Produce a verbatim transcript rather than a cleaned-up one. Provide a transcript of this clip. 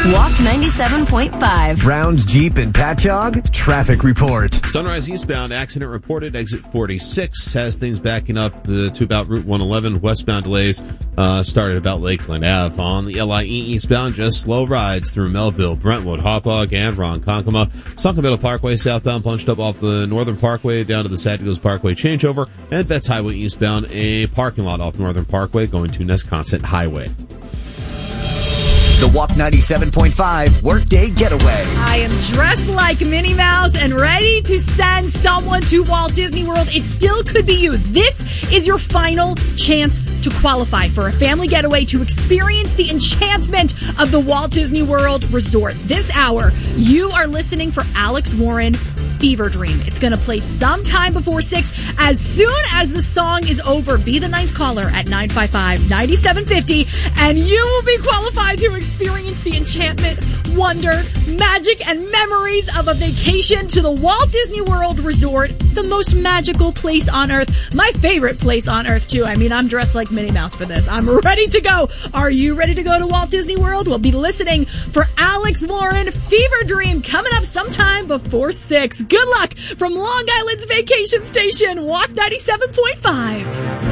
Walk ninety-seven point five. Browns, Jeep, and Patchogue, traffic report. Sunrise eastbound, accident reported, exit forty-six, has things backing up uh, to about Route one eleven. Westbound delays uh, started about Lakeland Ave. On the L I E eastbound, just slow rides through Melville, Brentwood, Hauppauge, and Ronkonkoma. Sunken Parkway southbound punched up off the Northern Parkway down to the Satigos Parkway changeover. And Vets Highway eastbound, a parking lot off Northern Parkway going to Nesconsett Highway. The Walk ninety-seven point five Workday Getaway. I am dressed like Minnie Mouse and ready to send someone to Walt Disney World. It still could be you. This is your final chance to qualify for a family getaway to experience the enchantment of the Walt Disney World Resort. This hour, you are listening for Alex Warren, Fever Dream. It's going to play sometime before six. As soon as the song is over, be the ninth caller at nine five five, nine seven five zero, and you will be qualified to experience the enchantment, wonder, magic, and memories of a vacation to the Walt Disney World Resort, the most magical place on earth. My favorite place on earth, too. I mean, I'm dressed like Minnie Mouse for this. I'm ready to go. Are you ready to go to Walt Disney World? We'll be listening for Alex Warren, Fever Dream, coming up sometime before six. Good luck from Long Island's vacation station, Walk ninety-seven point five.